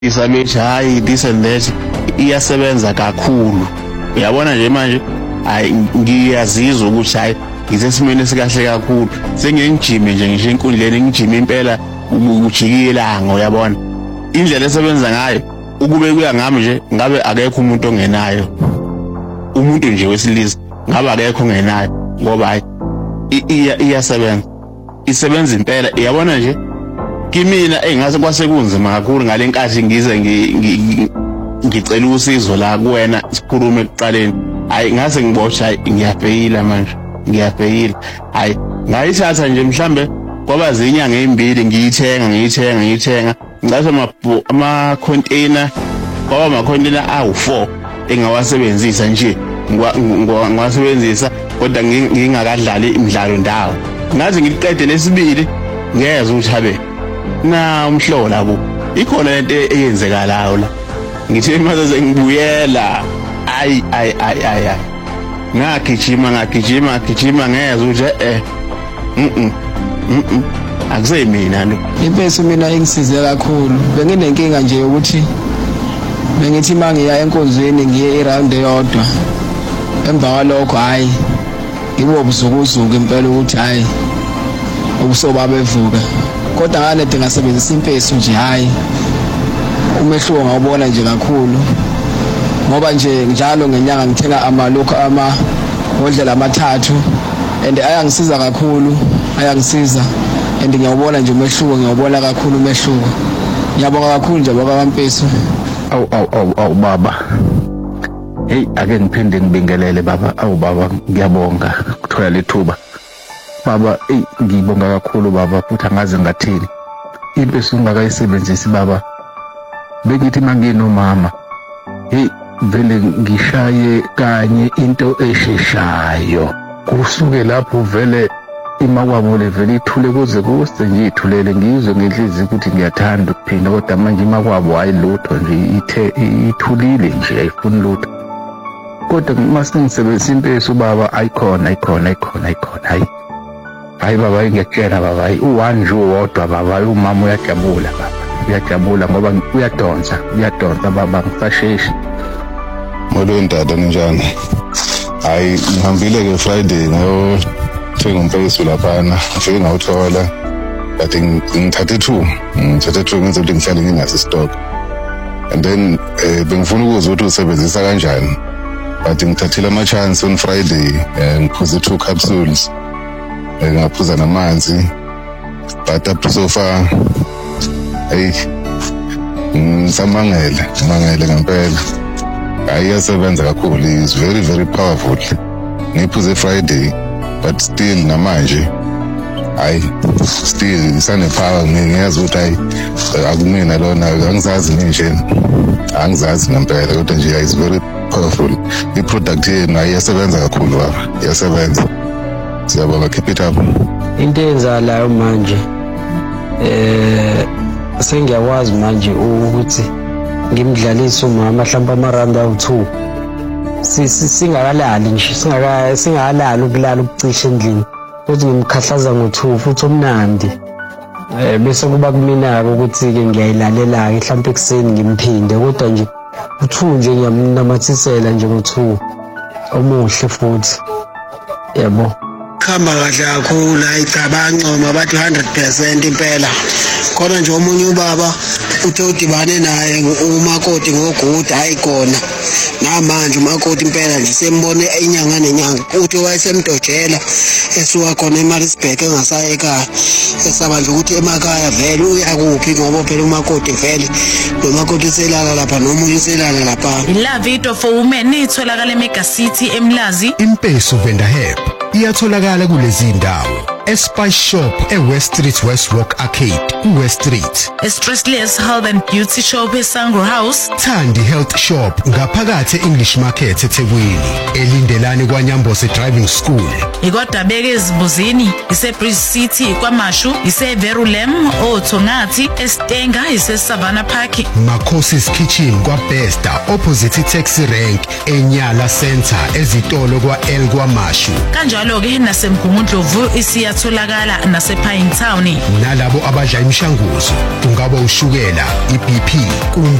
isabethi hayi this and that iyasebenza kakhulu. Uyabona nje manje hayi ngiyazizwa ukuthi hayi ngisesimeni esikahle kakhulu. Sengiyengijime nje ngisho enkundleni ngijime impela ujikilanga uyabona. Indlela esebenza ngayo ukube kuya ngami nje ngabe akekho umuntu ongenayo. Umuntu nje wesilisa ngabe akekho ongenayo ngoba hayi iyasebenza. Isebenza impela uyabona nje. Kimina engase kwase kunzima kakhulu ngalenkathi ngize ngicela usizo la kuwena sikhulume ekuqaleni. Hayi ngase ngiboshwa ngiyabhekila manje. Ngiyabhekila. Hayi ngayithatha nje mhlambe kwaba zinyanga ezimbili ngiyithenga. Ngicasha ama-container kwaba ama-container awu4 engawasebenzisa nje. Ngiwasebenzisa kodwa ngingakadlali imidlalo ndawo. Ngaze ngiliqede lesibili ngiyeza ukuthi habe na umhlola bo ikhona lento eyenzekalayo la ngithi mase ngibuyela ay ngagijima ngeza ukuthi akuseyimina lo impesi mina ingisize kakhulu benginenkinga nje ukuthi bengithi mangiya enkonzweni ngiye iround eyodwa emva kwalokho hayi ngibobuzukuzuku impela ukuthi hayi ubusoba bevuka kodwa nganede ngasebenzisa impesi nje hayi umehluko ngawubona nje kakhulu ngoba nje njalo ngenyanga ngithenga amalokho ngodlela amathathu and ayangisiza kakhulu ayangisiza and ngiyawubona nje umehluko ngiyawubona kakhulu umehluko ngiyabonga kakhulu nje bakaMpesu awu baba hey ake ngiphinde ngibingelele baba awu baba ngiyabonga ukuthola lethuba baba ngibonga kakhulu baba futhi angaze ngathini impesi ungakayisebenzisi baba bengithi manginomama hey vele ngishaye kanye into esheshayo kusuke lapho vele imakwabo levele ithule kuze kuse nje ithulele ngizwe ngenhliziyo ukuthi ngiyathanda ukuphinda kodwa manje imakwabo ayilutho nje ithulile nje ayifuni lutho kodwa mase ngisebenzisa impesi ubaba ayikhona hayi baba ngiyakutshela baba u1 nje uwodwa baba umama uyajabula ngoba uyadonsa baba ngisasheshi Molweni tata ninjani hayi ngihambile ke Friday ngiyothenga umpesi laphana ngifike ngawuthola but ngithathe 2 ngenze ukuthi ngihlale nginaso stock and then bengifuna ukuzwa ukuthi usebenzisa kanjani but ngithathile ama chance on Friday ngiphuze 2 capsules ngaphuza namanzi but up so far ngisamangele ngempela ayasebenza kakhulu is very very powerful ngiphuze Friday but still namanje still isane power ngiyazi ukuthi akumina lona angizazi nje angizazi ngempela kodwa nje is very powerful i-product yenu ayasebenza kakhulu baba iyasebenza siyabonga keep it up into enzalayo manje sengiyakwazi manje ukuthi ngimdlalise umama mhlawumbe amaranda awu2 singakalali nje singakalali ukulala ukucisha endlini ukuthi ngimkhahlaza ngo2 futhi omnandi bese kuba kumina ukuthi ke ngiyayilalela mhlawumbe ekseni ngimphinde kodwa nje u2 nje ngiyamnamathisela nje ngo2 omuhle futhi yabo khamba kahle kakhulu ayicabanca bathi 100% impela khona nje omunye ubaba uthe udibane naye umakoti ngoguda hayikhona namanje umakoti impela nje sembone inyanga nenyanga uthi wayesemdojela esuka khona eMaritzburg engasaye ekhaya esaba nje ukuthi emakhaya vele uyakuphi ngoba phela umakoti vele nomakoti selala lapha nomunye selala lapha iLavito for Women itholakala eMega City eMlazi Impesu Vendor Help iyatholakala kulezi ndawo Spice Shop eWest Street West Rock Arcade West Street Stressless Health and Beauty Shop eSangro House Thandi Health Shop ngaphakathi eEnglish Market eThekwini elindelane kwaNyambose Driving School ikodabeke ezibuzini iseBridge City kwaMashu iseVerulem oThongathi eStenga iseSavannah Park Makhosi's Kitchen kwaBesta opposite taxi rank eNyala Center ezitolo kwaL kwaMashu kanjalo ke naseMgungundlovu isiya iyatholakala nasePine Town. Nalabo abadla imishanguzo kungaba ushukela, iBP kumbe